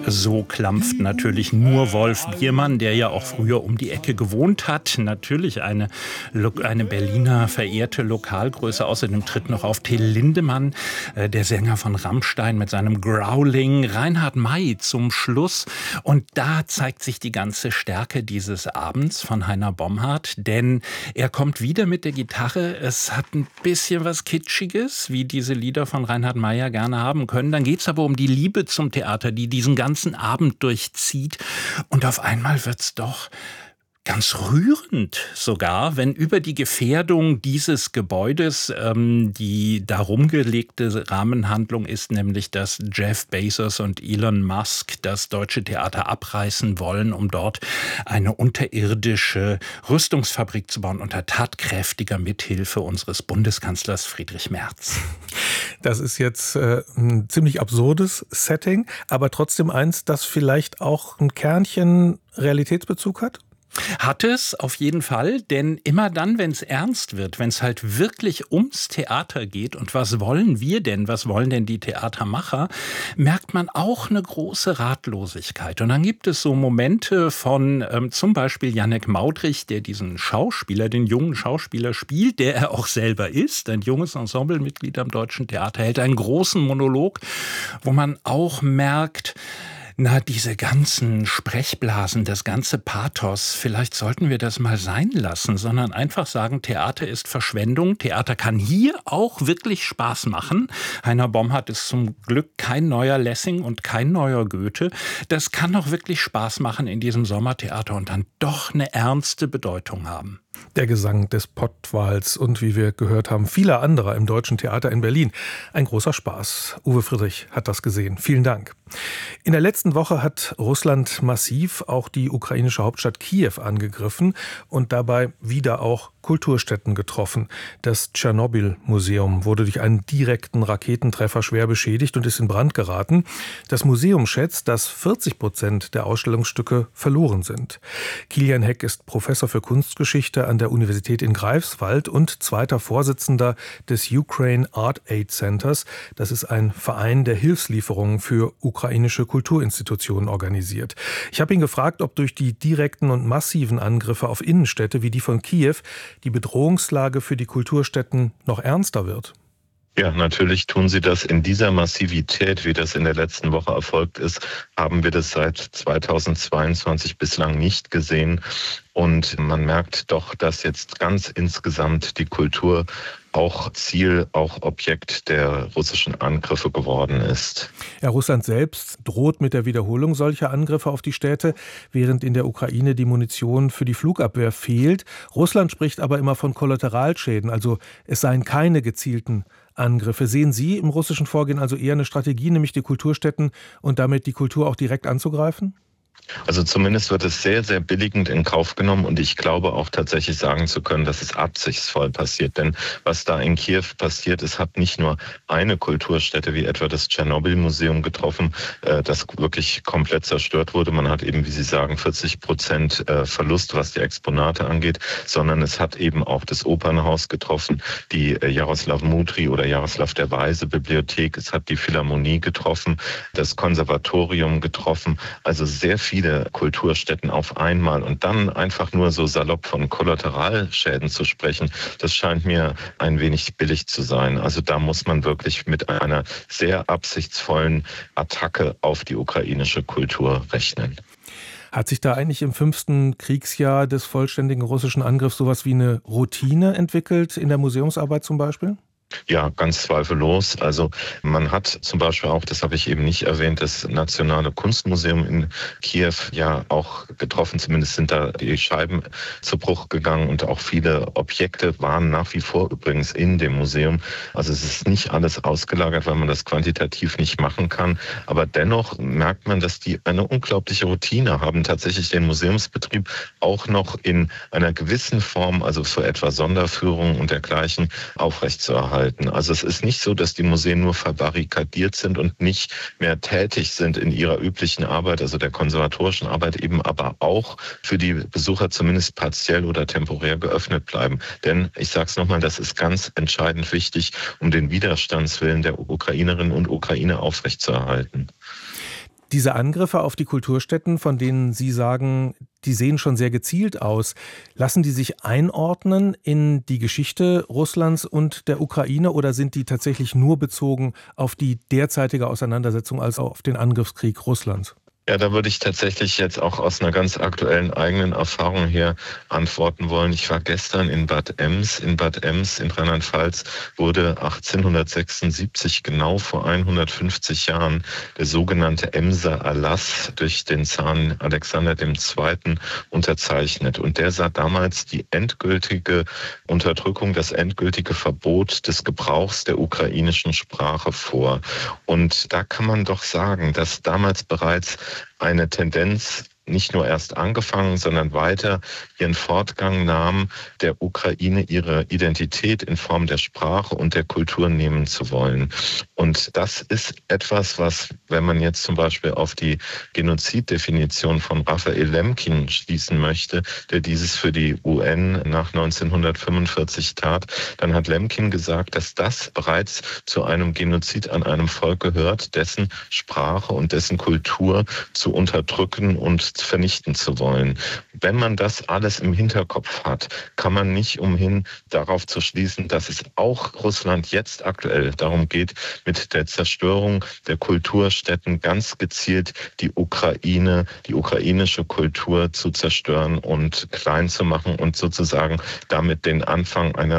So klampft natürlich nur Wolf Biermann, der ja auch früher um die Ecke gewohnt hat. Natürlich eine Berliner verehrte Lokalgröße. Außerdem tritt noch auf Till Lindemann, der Sänger von Rammstein mit seinem Growling. Reinhard May zum Schluss. Und da zeigt sich die ganze Stärke dieses Abends von Heiner Bomhard. Denn er kommt wieder mit der Gitarre. Es hat ein bisschen was Kitschiges, wie diese Lieder von Reinhard May ja gerne haben können. Dann geht es aber um die Liebe zum Theater, die diesen ganzen Abend durchzieht. Und auf einmal wird's doch ganz rührend sogar, wenn über die Gefährdung dieses Gebäudes die darum gelegte Rahmenhandlung ist, nämlich dass Jeff Bezos und Elon Musk das Deutsche Theater abreißen wollen, um dort eine unterirdische Rüstungsfabrik zu bauen unter tatkräftiger Mithilfe unseres Bundeskanzlers Friedrich Merz. Das ist jetzt ein ziemlich absurdes Setting, aber trotzdem eins, das vielleicht auch ein Kernchen Realitätsbezug hat? Hat es auf jeden Fall, denn immer dann, wenn es ernst wird, wenn es halt wirklich ums Theater geht und was wollen wir denn, was wollen denn die Theatermacher, merkt man auch eine große Ratlosigkeit. Und dann gibt es so Momente von zum Beispiel Jannek Maudrich, der diesen Schauspieler, den jungen Schauspieler spielt, der er auch selber ist, ein junges Ensemblemitglied am Deutschen Theater, hält einen großen Monolog, wo man auch merkt, diese ganzen Sprechblasen, das ganze Pathos, vielleicht sollten wir das mal sein lassen, sondern einfach sagen, Theater ist Verschwendung. Theater kann hier auch wirklich Spaß machen. Heiner Bomhard ist zum Glück kein neuer Lessing und kein neuer Goethe. Das kann auch wirklich Spaß machen in diesem Sommertheater und dann doch eine ernste Bedeutung haben. Der Gesang des Pottwals und, wie wir gehört haben, vieler anderer im Deutschen Theater in Berlin. Ein großer Spaß. Uwe Friedrich hat das gesehen. Vielen Dank. In der letzten Woche hat Russland massiv auch die ukrainische Hauptstadt Kiew angegriffen und dabei wieder auch Kulturstätten getroffen. Das Tschernobyl-Museum wurde durch einen direkten Raketentreffer schwer beschädigt und ist in Brand geraten. Das Museum schätzt, dass 40% der Ausstellungsstücke verloren sind. Kilian Heck ist Professor für Kunstgeschichte an der Universität in Greifswald und zweiter Vorsitzender des Ukraine Art Aid Centers. Das ist ein Verein, der Hilfslieferungen für ukrainische Kulturinstitutionen organisiert. Ich habe ihn gefragt, ob durch die direkten und massiven Angriffe auf Innenstädte wie die von Kiew die Bedrohungslage für die Kulturstätten noch ernster wird. Ja, natürlich tun sie das in dieser Massivität, wie das in der letzten Woche erfolgt ist, haben wir das seit 2022 bislang nicht gesehen. Und man merkt doch, dass jetzt ganz insgesamt die Kultur auch Ziel, auch Objekt der russischen Angriffe geworden ist. Ja, Russland selbst droht mit der Wiederholung solcher Angriffe auf die Städte, während in der Ukraine die Munition für die Flugabwehr fehlt. Russland spricht aber immer von Kollateralschäden, also es seien keine gezielten Angriffe. Sehen Sie im russischen Vorgehen also eher eine Strategie, nämlich die Kulturstätten und damit die Kultur auch direkt anzugreifen? Also zumindest wird es sehr, sehr billigend in Kauf genommen und ich glaube auch tatsächlich sagen zu können, dass es absichtsvoll passiert. Denn was da in Kiew passiert ist, hat nicht nur eine Kulturstätte wie etwa das Tschernobyl-Museum getroffen, das wirklich komplett zerstört wurde. Man hat eben, wie Sie sagen, 40% Verlust, was die Exponate angeht, sondern es hat eben auch das Opernhaus getroffen, die Jaroslav Mudry oder Jaroslav der Weise Bibliothek, es hat die Philharmonie getroffen, das Konservatorium getroffen, also sehr viele Kulturstätten auf einmal und dann einfach nur so salopp von Kollateralschäden zu sprechen, das scheint mir ein wenig billig zu sein. Also da muss man wirklich mit einer sehr absichtsvollen Attacke auf die ukrainische Kultur rechnen. Hat sich da eigentlich im 5. Kriegsjahr des vollständigen russischen Angriffs sowas wie eine Routine entwickelt in der Museumsarbeit zum Beispiel? Ja, ganz zweifellos. Also man hat zum Beispiel auch, das habe ich eben nicht erwähnt, das Nationale Kunstmuseum in Kiew ja auch getroffen. Zumindest sind da die Scheiben zu Bruch gegangen und auch viele Objekte waren nach wie vor übrigens in dem Museum. Also es ist nicht alles ausgelagert, weil man das quantitativ nicht machen kann. Aber dennoch merkt man, dass die eine unglaubliche Routine haben, tatsächlich den Museumsbetrieb auch noch in einer gewissen Form, also für etwa Sonderführungen und dergleichen, aufrechtzuerhalten. Also es ist nicht so, dass die Museen nur verbarrikadiert sind und nicht mehr tätig sind in ihrer üblichen Arbeit, also der konservatorischen Arbeit eben, aber auch für die Besucher zumindest partiell oder temporär geöffnet bleiben. Denn ich sage es nochmal, das ist ganz entscheidend wichtig, um den Widerstandswillen der Ukrainerinnen und Ukrainer aufrechtzuerhalten. Diese Angriffe auf die Kulturstätten, von denen Sie sagen, die sehen schon sehr gezielt aus, lassen die sich einordnen in die Geschichte Russlands und der Ukraine oder sind die tatsächlich nur bezogen auf die derzeitige Auseinandersetzung als auf den Angriffskrieg Russlands? Ja, da würde ich tatsächlich jetzt auch aus einer ganz aktuellen eigenen Erfahrung her antworten wollen. Ich war gestern in Bad Ems. In Bad Ems in Rheinland-Pfalz wurde 1876, genau vor 150 Jahren, der sogenannte Emser Erlass durch den Zaren Alexander II. Unterzeichnet. Und der sah damals die endgültige Unterdrückung, das endgültige Verbot des Gebrauchs der ukrainischen Sprache vor. Und da kann man doch sagen, dass damals bereits eine Tendenz nicht nur erst angefangen, sondern weiter ihren Fortgang nahm, der Ukraine ihre Identität in Form der Sprache und der Kultur nehmen zu wollen. Und das ist etwas, was, wenn man jetzt zum Beispiel auf die Genoziddefinition von Raphael Lemkin schließen möchte, der dieses für die UN nach 1945 tat, dann hat Lemkin gesagt, dass das bereits zu einem Genozid an einem Volk gehört, dessen Sprache und dessen Kultur zu unterdrücken und vernichten zu wollen. Wenn man das alles im Hinterkopf hat, kann man nicht umhin, darauf zu schließen, dass es auch Russland jetzt aktuell darum geht, mit der Zerstörung der Kulturstätten ganz gezielt die Ukraine, die ukrainische Kultur zu zerstören und klein zu machen und sozusagen damit den Anfang einer